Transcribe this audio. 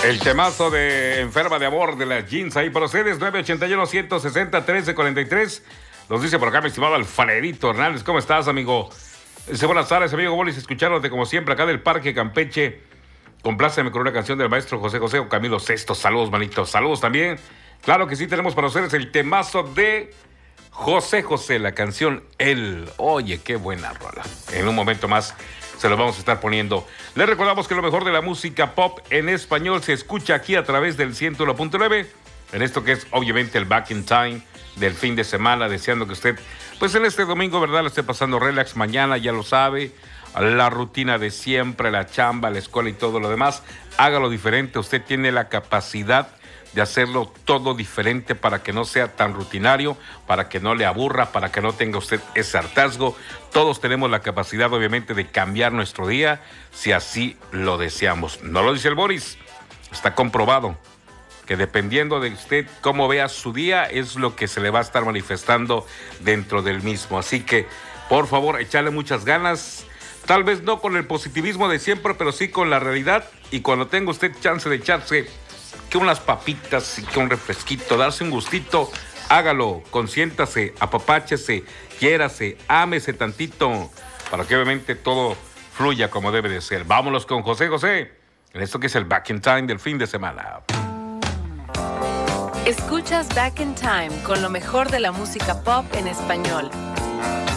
El temazo de Enferma de Amor de las Jeans ahí para ustedes, 981-160-1343. Nos dice por acá mi estimado Alfredito Hernández. ¿Cómo estás, amigo? Dice, buenas tardes, amigo Bolis, escuchándote como siempre acá del Parque Campeche. Compláceme con una canción del maestro José José o Camilo Sesto. Saludos, manitos. Saludos también. Claro que sí, tenemos para ustedes el temazo de José José, la canción Él. Oye, qué buena rola. En un momento más se lo vamos a estar poniendo. Les recordamos que lo mejor de la música pop en español se escucha aquí a través del 101.9, en esto que es obviamente el Back in Time del fin de semana, deseando que usted, pues en este domingo, ¿verdad?, lo esté pasando relax. Mañana, ya lo sabe, la rutina de siempre, la chamba, la escuela y todo lo demás, hágalo diferente. Usted tiene la capacidad de hacerlo todo diferente para que no sea tan rutinario, para que no le aburra, para que no tenga usted ese hartazgo. Todos tenemos la capacidad, obviamente, de cambiar nuestro día si así lo deseamos. No lo dice el Boris, está comprobado que dependiendo de usted cómo vea su día es lo que se le va a estar manifestando dentro del mismo. Así que, por favor, échale muchas ganas. Tal vez no con el positivismo de siempre, pero sí con la realidad. Y cuando tenga usted chance de echarse que unas papitas y que un refresquito, darse un gustito, hágalo, consiéntase, apapáchese, quiérase, ámese tantito, para que obviamente todo fluya como debe de ser. Vámonos con José José, en esto que es el Back in Time del fin de semana. Escuchas Back in Time con lo mejor de la música pop en español.